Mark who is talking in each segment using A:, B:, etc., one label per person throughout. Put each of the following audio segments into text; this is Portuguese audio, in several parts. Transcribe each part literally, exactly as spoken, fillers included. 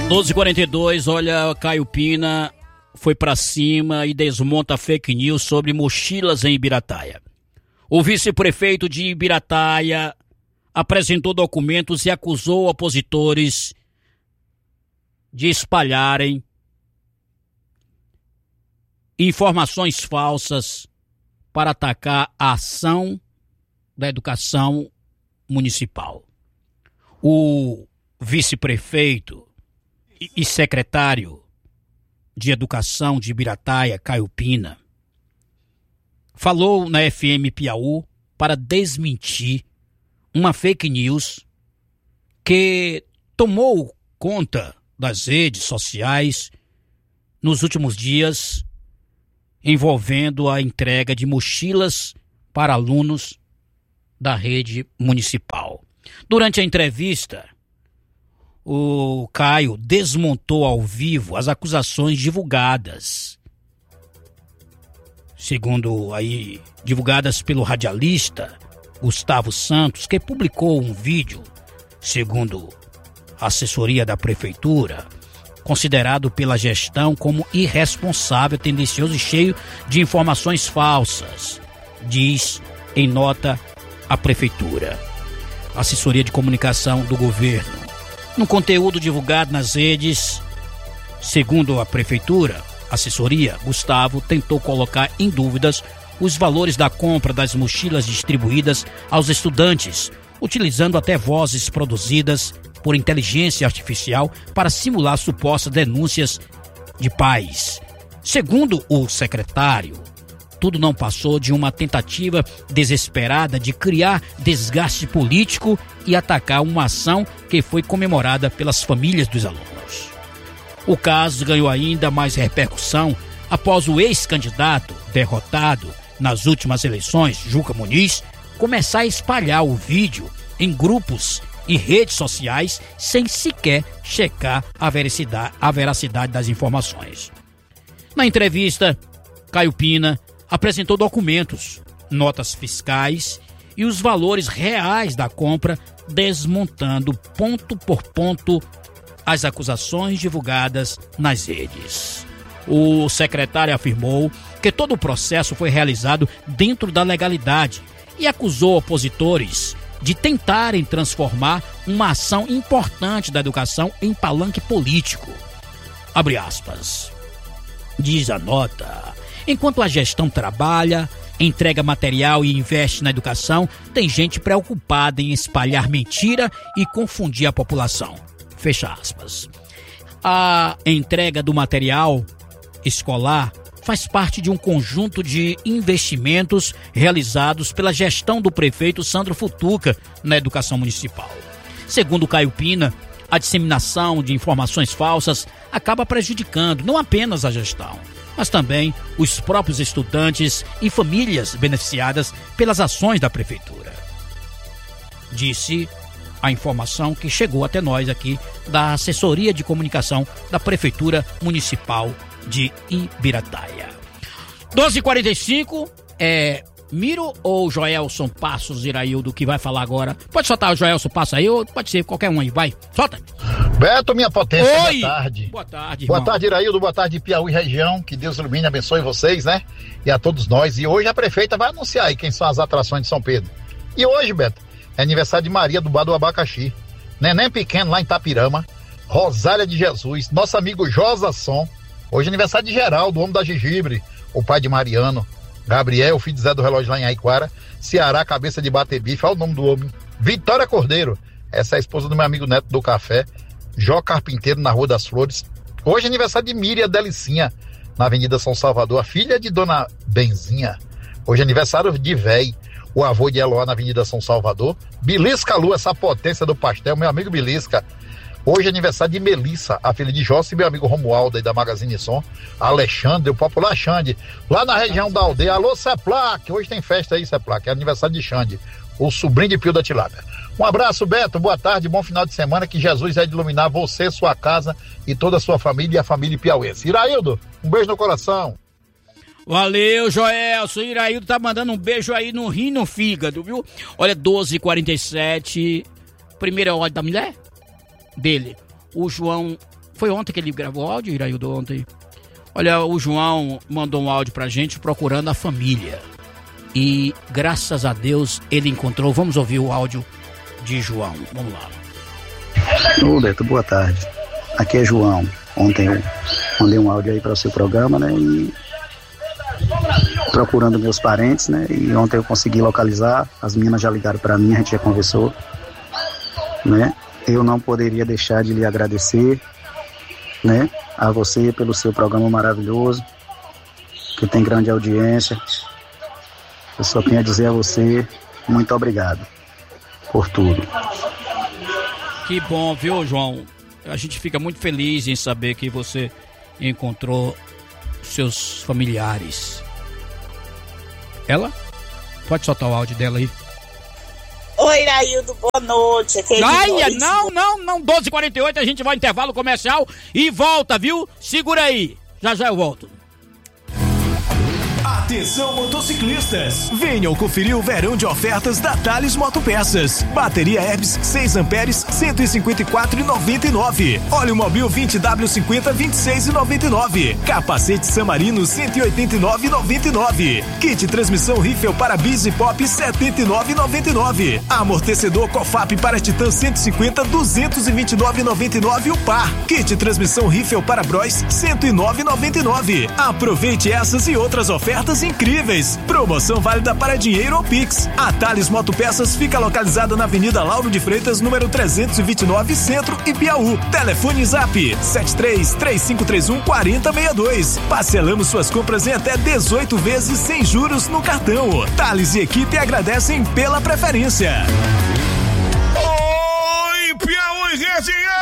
A: doze e quarenta e dois, olha, Caio Pina foi pra cima e desmonta fake news sobre mochilas em Ibirataia. O vice-prefeito de Ibirataia apresentou documentos e acusou opositores de espalharem informações falsas para atacar a ação da educação municipal. O vice-prefeito e secretário de Educação de Ibirataia, Caio Pina, falou na F M Piauí para desmentir uma fake news que tomou conta das redes sociais nos últimos dias, envolvendo a entrega de mochilas para alunos da rede municipal. Durante a entrevista, o Caio desmontou ao vivo as acusações divulgadas, segundo aí, divulgadas pelo radialista Gustavo Santos, que publicou um vídeo, segundo a assessoria da prefeitura, considerado pela gestão como irresponsável, tendencioso e cheio de informações falsas, diz em nota a prefeitura. A assessoria de comunicação do governo. No conteúdo divulgado nas redes, segundo a prefeitura, a assessoria, Gustavo tentou colocar em dúvidas os valores da compra das mochilas distribuídas aos estudantes, utilizando até vozes produzidas por inteligência artificial para simular supostas denúncias de pais. Segundo o secretário, tudo não passou de uma tentativa desesperada de criar desgaste político e atacar uma ação que foi comemorada pelas famílias dos alunos. O caso ganhou ainda mais repercussão após o ex-candidato derrotado nas últimas eleições, Juca Muniz, começar a espalhar o vídeo em grupos e redes sociais sem sequer checar a veracidade, a veracidade das informações. Na entrevista, Caio Pina apresentou documentos, notas fiscais e os valores reais da compra, desmontando ponto por ponto as acusações divulgadas nas redes. O secretário afirmou que todo o processo foi realizado dentro da legalidade e acusou opositores de tentarem transformar uma ação importante da educação em palanque político. Abre aspas. Diz a nota: enquanto a gestão trabalha, entrega material e investe na educação, tem gente preocupada em espalhar mentira e confundir a população. Fecha aspas. A entrega do material escolar faz parte de um conjunto de investimentos realizados pela gestão do prefeito Sandro Futuca na educação municipal. Segundo Caio Pina, a disseminação de informações falsas acaba prejudicando não apenas a gestão, mas também os próprios estudantes e famílias beneficiadas pelas ações da prefeitura. Disse a informação que chegou até nós aqui da assessoria de comunicação da Prefeitura Municipal de Ibirataia. doze e quarenta e cinco, é Miro ou Joelson Passos Iraildo que vai falar agora? Pode soltar o Joelson Passos aí ou pode ser qualquer um aí, vai, solta.
B: Beto, minha potência,
A: Oi.
B: boa tarde.
A: Boa tarde,
B: Boa
A: irmão.
B: tarde, Iraildo, boa tarde, Piauí região, que Deus ilumine e abençoe vocês, né? E a todos nós. E hoje a prefeita vai anunciar aí quem são as atrações de São Pedro. E hoje, Beto, é aniversário de Maria do Bar do Abacaxi, Neném Pequeno lá em Itapirama, Rosália de Jesus, nosso amigo Josason. Hoje é aniversário de Geraldo, o homem da gengibre, o pai de Mariano, Gabriel, filho de Zé do Relógio lá em Aiquara, Ceará, cabeça de bater bife, olha o nome do homem, Vitória Cordeiro, essa é a esposa do meu amigo Neto do Café, Jó Carpinteiro na Rua das Flores. Hoje é aniversário de Miriam Delicinha, na Avenida São Salvador, a filha de Dona Benzinha. Hoje é aniversário de Véi, o avô de Eloá na Avenida São Salvador. Belisca Lu, essa potência do pastel, meu amigo Belisca. Hoje é aniversário de Melissa, a filha de Jossi, e meu amigo Romualdo aí da Magazine Som, Alexandre, o popular Xande, lá na região da aldeia. Alô, Seplac, hoje tem festa aí, Seplac, é aniversário de Xande, o sobrinho de Pio da Tilápia. Um abraço, Beto, boa tarde, bom final de semana, que Jesus vai iluminar você, sua casa e toda a sua família e a família piauense. Iraildo, um beijo no coração.
A: Valeu, Joelson. Iraildo tá mandando um beijo aí no rim e no fígado, viu? Olha, doze e quarenta e sete, primeira hora da mulher dele. O João Foi ontem que ele gravou o áudio, Iraildo, ontem? Olha, o João mandou um áudio pra gente procurando a família. E graças a Deus ele encontrou. Vamos ouvir o áudio de João. Vamos lá.
C: Ô Beto, boa tarde. Aqui é João. Ontem eu mandei um áudio aí para o seu programa, né? E procurando meus parentes, né? E ontem eu consegui localizar. As meninas já ligaram para mim, a gente já conversou, né? Eu não poderia deixar de lhe agradecer, né? A você pelo seu programa maravilhoso, que tem grande audiência. Eu só tenho a dizer a você, muito obrigado por tudo.
A: Que bom, viu, João? A gente fica muito feliz em saber que você encontrou seus familiares. Ela? Pode soltar o áudio dela aí.
D: Oi, Iraildo, boa noite.
A: Ai, não, não, não, doze e quarenta e oito, a gente vai ao intervalo comercial e volta, viu? Segura aí, já já eu volto.
E: Atenção motociclistas, venham conferir o verão de ofertas da Thales Motopeças. Bateria Herbst seis amperes, cento e cinquenta e quatro reais e noventa e nove centavos. Óleo Mobil vinte W cinquenta, vinte e seis reais e noventa e nove centavos. Capacete San Marino cento e oitenta e nove reais e noventa e nove centavos. Kit transmissão Riffle para Bis e Pop setenta e nove reais e noventa e nove centavos. Amortecedor Cofap para Titan cento e cinquenta, duzentos e vinte e nove reais e noventa e nove centavos o par. Kit transmissão Riffle para Bros cento e nove reais e noventa e nove centavos. Aproveite essas e outras ofertas incríveis. Promoção válida para dinheiro ou Pix. A Thales Motopeças fica localizada na Avenida Lauro de Freitas, número trezentos e vinte e nove, Centro e Piauí. Telefone Zap sete três três cinco três um quatro zero seis dois. Parcelamos suas compras em até dezoito vezes sem juros no cartão. Thales e equipe agradecem pela preferência.
F: Oi, Piauí região!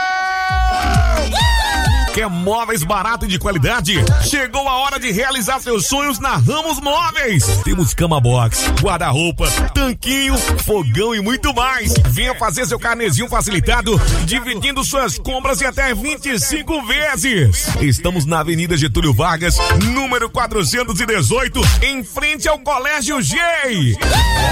F: Quer móveis barato e de qualidade? Chegou a hora de realizar seus sonhos na Ramos Móveis. Temos cama box, guarda-roupa, tanquinho, fogão e muito mais. Venha fazer seu carnezinho facilitado, dividindo suas compras em até vinte e cinco vezes. Estamos na Avenida Getúlio Vargas, número quatrocentos e dezoito, em frente ao Colégio G.